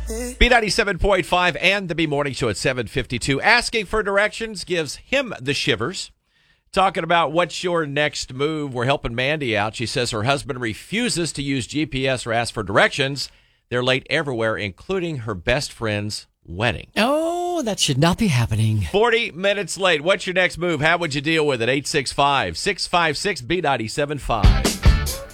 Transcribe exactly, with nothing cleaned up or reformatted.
B ninety-seven point five and the B Morning Show at seven fifty-two. Asking for directions gives him the shivers. Talking about what's your next move. We're helping Mandy out. She says her husband refuses to use G P S or ask for directions. They're late everywhere, including her best friend's wedding. Oh, that should not be happening. forty minutes late. What's your next move? How would you deal with it? eight six five, six five six, B nine seven five.